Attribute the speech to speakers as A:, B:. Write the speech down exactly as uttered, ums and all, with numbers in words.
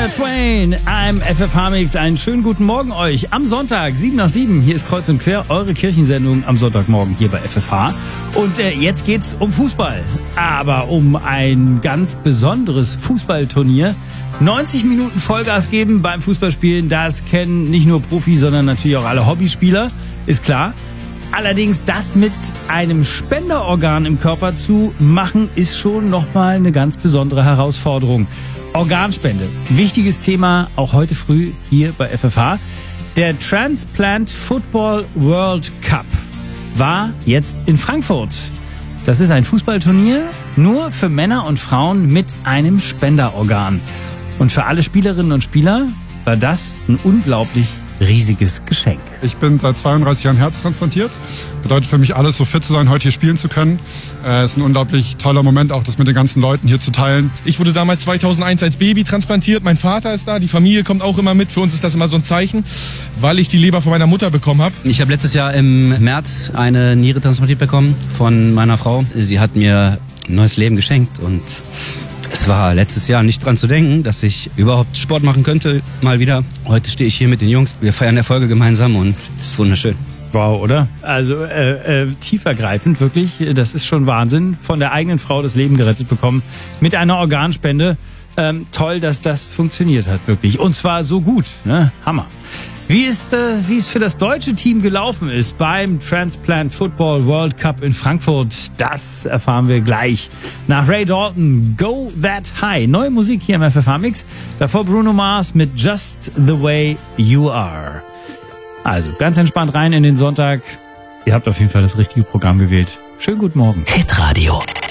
A: Shania Twain, I'm F F H Mix. Einen schönen guten Morgen euch am Sonntag, sieben nach sieben. Hier ist Kreuz und Quer, eure Kirchensendung am Sonntagmorgen hier bei F F H. Und äh, jetzt geht's um Fußball, aber um ein ganz besonderes Fußballturnier. neunzig Minuten Vollgas geben beim Fußballspielen, das kennen nicht nur Profis, sondern natürlich auch alle Hobbyspieler, ist klar. Allerdings das mit einem Spenderorgan im Körper zu machen, ist schon nochmal eine ganz besondere Herausforderung. Organspende, wichtiges Thema, auch heute früh hier bei F F H. Der Transplant Football World Cup war jetzt in Frankfurt. Das ist ein Fußballturnier nur für Männer und Frauen mit einem Spenderorgan. Und für alle Spielerinnen und Spieler war das ein unglaublich riesiges Geschenk.
B: Ich bin seit zweiunddreißig Jahren herztransplantiert. Bedeutet für mich alles, so fit zu sein, heute hier spielen zu können. Es äh, ist ein unglaublich toller Moment, auch das mit den ganzen Leuten hier zu teilen.
C: Ich wurde damals zweitausendeins als Baby transplantiert. Mein Vater ist da, die Familie kommt auch immer mit. Für uns ist das immer so ein Zeichen, weil ich die Leber von meiner Mutter bekommen habe.
D: Ich habe letztes Jahr im März eine Niere transplantiert bekommen von meiner Frau. Sie hat mir ein neues Leben geschenkt und es war letztes Jahr nicht dran zu denken, dass ich überhaupt Sport machen könnte, mal wieder. Heute stehe ich hier mit den Jungs, wir feiern Erfolge gemeinsam und es ist wunderschön.
A: Wow, oder? Also äh, äh, tiefergreifend, wirklich. Das ist schon Wahnsinn. Von der eigenen Frau das Leben gerettet bekommen mit einer Organspende. Ähm, toll, dass das funktioniert hat, wirklich. Und zwar so gut, ne? Hammer. Wie ist, äh, wie es für das deutsche Team gelaufen ist beim Transplant Football World Cup in Frankfurt, das erfahren wir gleich. Nach Ray Dalton, Go That High. Neue Musik hier im F F H Mix. Davor Bruno Mars mit Just the Way You Are. Also ganz entspannt rein in den Sonntag. Ihr habt auf jeden Fall das richtige Programm gewählt. Schönen guten Morgen.
E: Hitradio